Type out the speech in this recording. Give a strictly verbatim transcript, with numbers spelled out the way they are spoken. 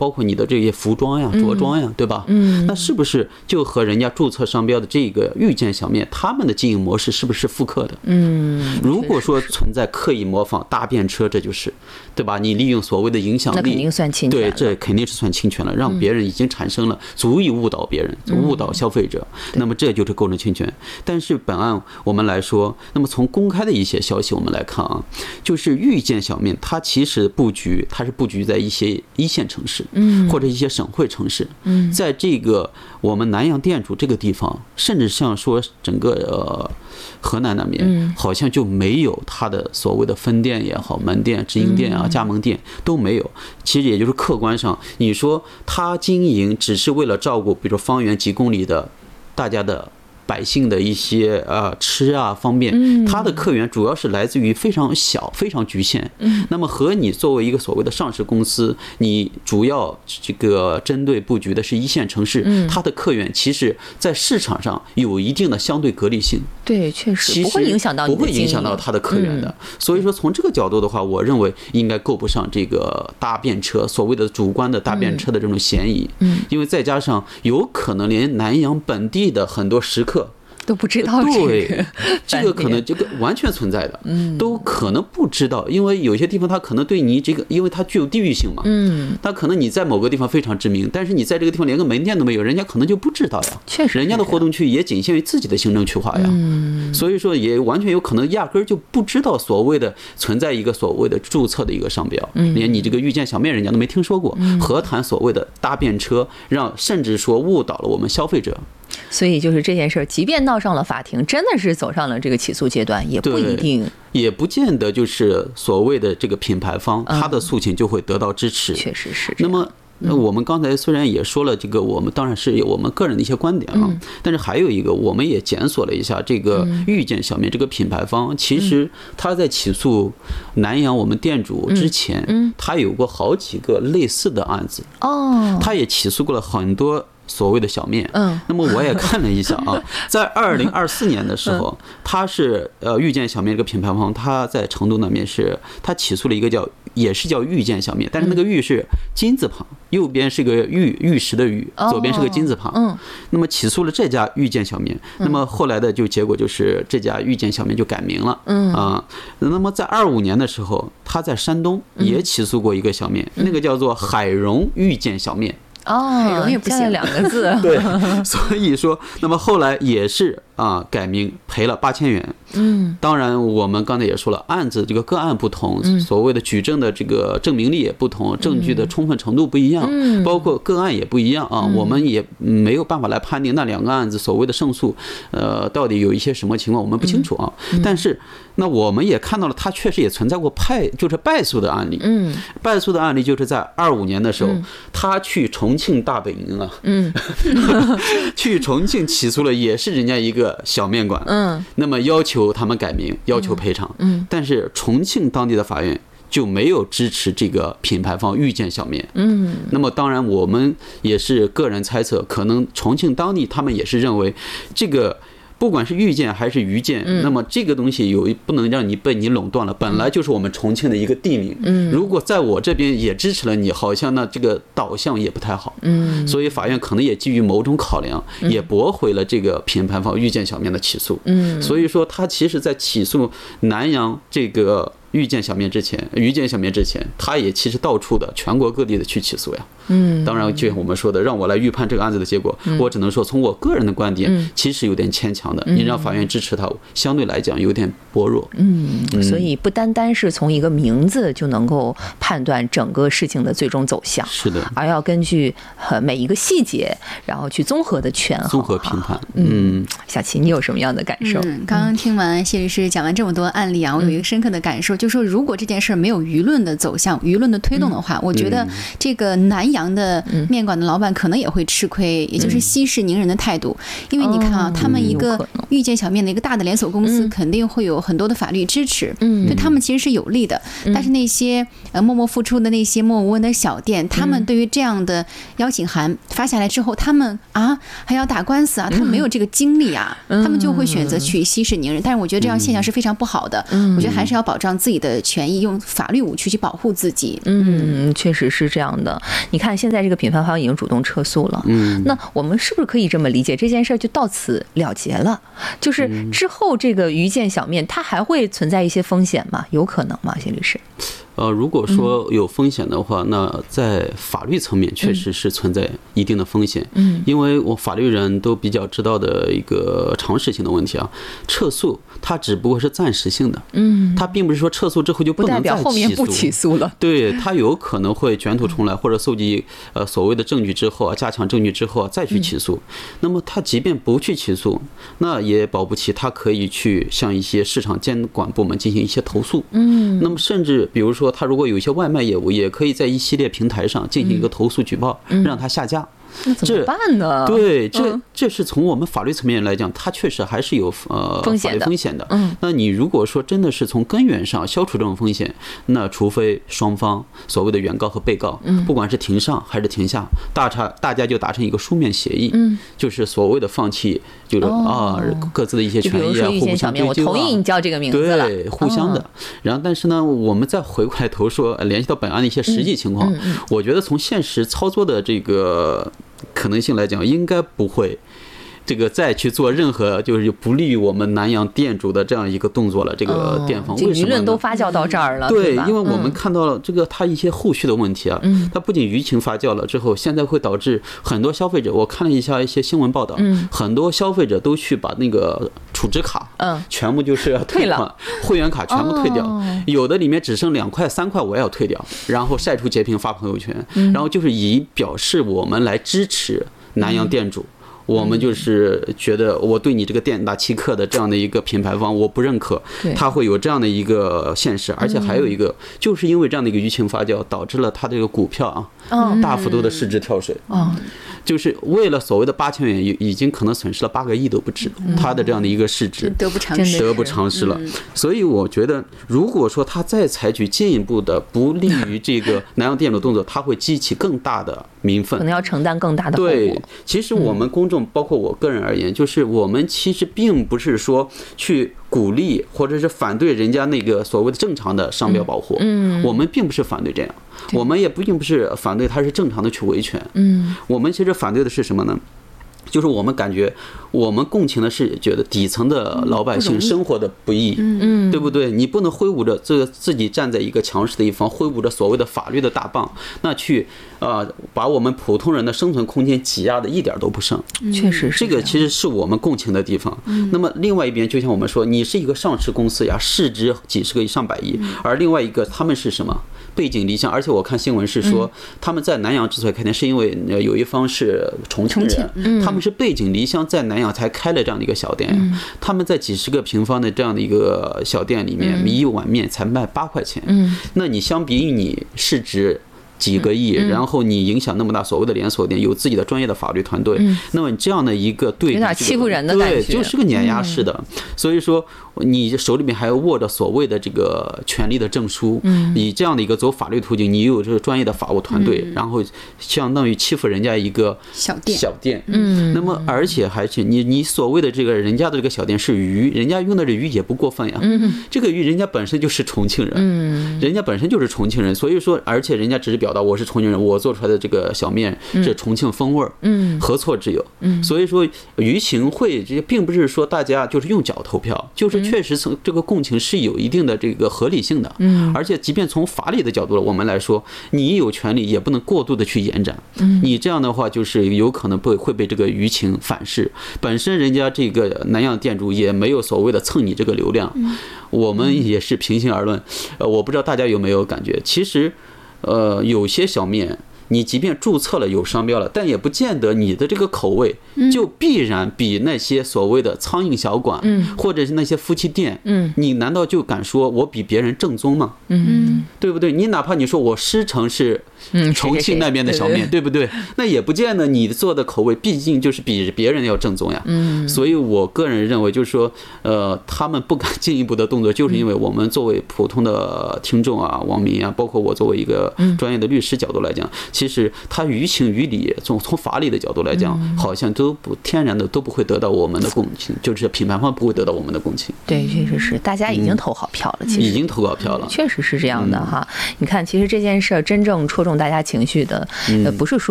包括你的这些服装呀、着装呀，对吧？嗯，那是不是就和人家注册商标的这个遇见小面他们的经营模式是不是复刻的？ 嗯， 如果说存在刻意模仿搭便车，这就是对吧？你利用所谓的影响力， 那肯定算侵权， 对，这肯定是算侵权了，让别人已经产生了足以误导别人、误导消费者，那么这就是构成侵权。但是本案我们来说，那么从公开的一些消息我们来看啊，就是遇见小面，它其实布局它是布局在一些一线城市，嗯，或者一些省会城市，嗯，在这个我们南阳店主这个地方，甚至像说整个呃河南那边，好像就没有它的所谓的分店也好、门店、直营店啊、加盟店都没有。其实也就是客观上，你说它经营只是为了照顾，比如说方圆几公里的大家的百姓的一些呃吃啊方便，它的客源主要是来自于非常小、非常局限。那么和你作为一个所谓的上市公司，你主要这个针对布局的是一线城市，它的客源其实在市场上有一定的相对隔离性。 对，确实不会影响到你的不会影响到它的客源的。所以说从这个角度的话，我认为应该够不上这个搭便车所谓的主观的搭便车的这种嫌疑。因为再加上有可能连南阳本地的很多食客都不知道这个， 对，这个可能这个完全存在的，都可能不知道，因为有些地方它可能对你这个，因为它具有地域性嘛，嗯，它可能你在某个地方非常知名，但是你在这个地方连个门店都没有，人家可能就不知道呀， 确实， 人家的活动区也仅限于自己的行政区划呀，嗯，所以说也完全有可能压根儿就不知道所谓的存在一个所谓的注册的一个商标，连你这个遇见小面人家都没听说过，何谈所谓的搭便车，让甚至说误导了我们消费者。 所以就是这件事儿，即便闹上了法庭，真的是走上了这个起诉阶段，也不一定， 也不见得就是所谓的这个品牌方他的诉请就会得到支持。 确实是。 那么那我们刚才虽然也说了这个，我们当然是有我们个人的一些观点啊，但是还有一个，我们也检索了一下这个遇见小面这个品牌方，其实他在起诉南阳我们店主之前，他有过好几个类似的案子哦，他也起诉过了很多所谓的小面，嗯，那么我也看了一下啊，在二零二四年的时候，他是呃遇见小面这个品牌方，他在成都那边是他起诉了一个叫也是叫遇见小面，但是那个遇是金字旁，右边是个玉玉石的玉，左边是个金字旁，嗯，那么起诉了这家遇见小面，那么后来的就结果就是这家遇见小面就改名了，嗯啊，那么在二五年的时候，他在山东也起诉过一个小面，那个叫做海荣遇见小面。 哦，容易不行两个字。 对，所以说，那么后来也是啊，改名赔了八千元。嗯，当然我们刚才也说了，案子这个个案不同，所谓的举证的这个证明力也不同，证据的充分程度不一样，包括个案也不一样啊，我们也没有办法来判定那两个案子所谓的胜诉，呃，到底有一些什么情况我们不清楚啊。但是那我们也看到了，它确实也存在过败，就是败诉的案例。嗯，败诉的案例就是在二五年的时候，他去重庆大本营啊，嗯，去重庆起诉了，也是人家一个小面馆，嗯，那么要求他们改名，要求赔偿，嗯，但是重庆当地的法院就没有支持这个品牌方遇见小面，嗯，那么当然我们也是个人猜测，可能重庆当地他们也是认为这个。不管是遇见还是余见，那么这个东西有不能让你被你垄断了，本来就是我们重庆的一个地名。如果在我这边也支持了你，好像那这个导向也不太好。嗯，所以法院可能也基于某种考量，也驳回了这个品牌方遇见小面的起诉。嗯，所以说他其实在起诉南阳这个遇见小面之前，遇见小面之前，他也其实到处的全国各地的去起诉呀。嗯，当然就像我们说的，让我来预判这个案子的结果，我只能说从我个人的观点，其实有点牵强的。你让法院支持他，相对来讲有点薄弱。嗯， 所以不单单是从一个名字就能够判断整个事情的最终走向， 是的， 而要根据每一个细节，然后去综合的权衡、 综合评判。 嗯，小齐，你有什么样的感受？ 嗯，刚刚听完谢律师讲完这么多案例啊，我有一个深刻的感受，就是说如果这件事没有舆论的走向、舆论的推动的话，我觉得这个南阳的面馆的老板可能也会吃亏，也就是息事宁人的态度。因为你看啊，他们一个遇见小面的一个大的连锁公司，肯定会有很多的法律支持，对他们其实是有利的。但是那些呃默默付出的那些默默无闻的小店，他们对于这样的邀请函发下来之后，他们啊还要打官司啊，他们没有这个精力啊，他们就会选择去息事宁人。但是我觉得这样现象是非常不好的，我觉得还是要保障自己己的权益，用法律武器去保护自己。 嗯，确实是这样的。你看现在这个品牌方已经主动撤诉了，嗯，那我们是不是可以这么理解，这件事就到此了结了？就是之后这个鱼见小面，它还会存在一些风险吗？有可能吗，谢律师？ 呃，如果说有风险的话，那在法律层面确实是存在一定的风险。嗯，因为我法律人都比较知道的一个常识性的问题啊，撤诉它只不过是暂时性的。嗯，它并不是说撤诉之后就不能再起诉， 不代表后面不起诉了。 对，它有可能会卷土重来，或者搜集呃所谓的证据之后啊，加强证据之后啊再去起诉。那么它即便不去起诉，那也保不齐它可以去向一些市场监管部门进行一些投诉。嗯，那么甚至比如说。说他如果有一些外卖业务，也可以在一系列平台上进行一个投诉举报，让他下架。 那怎么办呢？ 对，这这是从我们法律层面来讲，它确实还是有呃法律风险的。嗯，那你如果说真的是从根源上消除这种风险，那除非双方所谓的原告和被告，不管是庭上还是庭下，大家大家就达成一个书面协议，嗯，就是所谓的放弃，就是啊各自的一些权益啊，互相追究啊。 我同意你叫这个名字了， 对，互相的。然后，但是呢，我们再回过来头说，联系到本案的一些实际情况，我觉得从现实操作的这个可能性来讲，应该不会这个再去做任何就是不利于我们南阳店主的这样一个动作了。这个店方为什么？ 舆论都发酵到这儿了， 对，因为我们看到了这个它一些后续的问题啊，它不仅舆情发酵了之后，现在会导致很多消费者，我看了一下一些新闻报道，很多消费者都去把那个储值卡，嗯，全部就是要退款，会员卡全部退掉，有的里面只剩两块三块，我也要退掉，然后晒出截屏发朋友圈，然后就是以表示我们来支持南阳店主。我们就是觉得我对你这个店大欺客的这样的一个品牌方我不认可，他会有这样的一个现实。而且还有一个就是因为这样的一个舆情发酵，导致了他这个股票啊大幅度的市值跳水，就是为了所谓的八千元已经可能损失了八个亿都不止，他的这样的一个市值得不偿失， 得不偿失了。所以我觉得如果说他再采取进一步的不利于这个南阳店主动作，他会激起更大的民愤， 可能要承担更大的后果。 对，其实我们公众包括我个人而言，就是我们其实并不是说去鼓励或者是反对人家那个所谓的正常的商标保护，嗯，我们并不是反对这样，我们也不并不是反对他是正常的去维权，嗯，我们其实反对的是什么呢？就是我们感觉我们共情的是觉得底层的老百姓生活的不易，嗯，对不对？你不能挥舞着这个自己站在一个强势的一方，挥舞着所谓的法律的大棒，那去呃把我们普通人的生存空间挤压的一点都不剩。 确实是这个，其实是我们共情的地方。那么另外一边，就像我们说，你是一个上市公司呀，市值几十个亿、上百亿，而另外一个他们是什么？背井离乡。而且我看新闻是说，他们在南阳之所以开店，是因为有一方是重庆人，他们是背井离乡在南阳才开了这样的一个小店，他们在几十个平方的这样的一个小店里面，一碗面才卖八块钱。那你相比于你市值几个亿，然后你影响那么大，所谓的连锁店有自己的专业的法律团队，那么你这样的一个对比， 有点欺负人的感觉， 对，就是个碾压式的。所以说你手里面还握着所谓的这个权利的证书，你这样的一个走法律途径，你有这个专业的法务团队，然后相当于欺负人家一个小店， 小店，嗯，那么而且还是你你所谓的这个人家的这个小店是鱼，人家用的这鱼也不过分呀，嗯，这个鱼人家本身就是重庆人，嗯，人家本身就是重庆人，所以说而且人家只是表达我是重庆人，我做出来的这个小面是重庆风味儿，嗯，何错之有？嗯，所以说舆情会这并不是说大家就是用脚投票，就是确实从这个共情是有一定的这个合理性的，嗯，而且即便从法理的角度我们来说，你有权利也不能过度的去延展，嗯，你这样的话就是有可能被会被这个舆情反噬，本身人家这个南阳店主也没有所谓的蹭你这个流量，我们也是平心而论，呃，我不知道大家有没有感觉，其实。呃，有些小面，你即便注册了有商标了，但也不见得你的这个口味就必然比那些所谓的苍蝇小馆，嗯，或者是那些夫妻店，嗯，你难道就敢说我比别人正宗吗？嗯，对不对？你哪怕你说我师承是重庆那边的小面，对不对？那也不见得你做的口味毕竟就是比别人要正宗呀。嗯，所以我个人认为，就是说，呃，他们不敢进一步的动作，就是因为我们作为普通的听众啊、网民啊，包括我作为一个专业的律师角度来讲， 其实它于情于理，从从法理的角度来讲，好像都不天然的都不会得到我们的共情，就是品牌方不会得到我们的共情。 对，确实是，大家已经投好票了，其实已经投好票了， 确实是这样的哈。你看，其实这件事儿真正戳中大家情绪的，呃，不是说